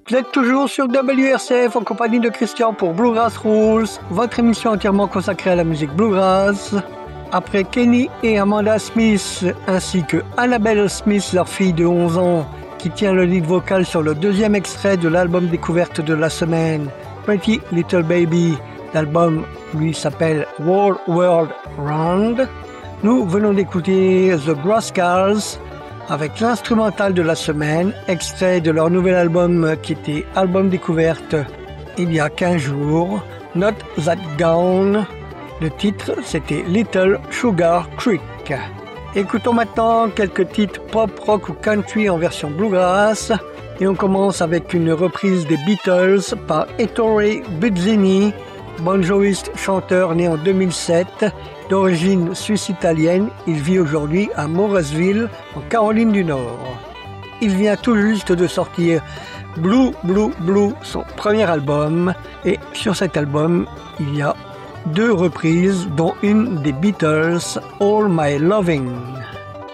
Vous êtes toujours sur WRCF en compagnie de Christian pour Bluegrass Rules, votre émission entièrement consacrée à la musique bluegrass. Après Kenny et Amanda Smith, ainsi que Annabelle Smith, leur fille de 11 ans, qui tient le lead vocal sur le deuxième extrait de l'album découverte de la semaine, Pretty Little Baby. L'album, lui, s'appelle World Round. Nous venons d'écouter The Brascals avec l'instrumental de la semaine, extrait de leur nouvel album qui était album découverte il y a 15 jours, Not That Gone. Le titre, c'était Little Sugar Creek. Écoutons maintenant quelques titres pop, rock ou country en version bluegrass. Et on commence avec une reprise des Beatles par Ettore Buzzini, banjoiste, chanteur né en 2007, d'origine suisse-italienne. Il vit aujourd'hui à Morrisville, en Caroline du Nord. Il vient tout juste de sortir Blue, Blue, Blue, son premier album. Et sur cet album, il y a 2 reprises, dont une des Beatles, All My Loving.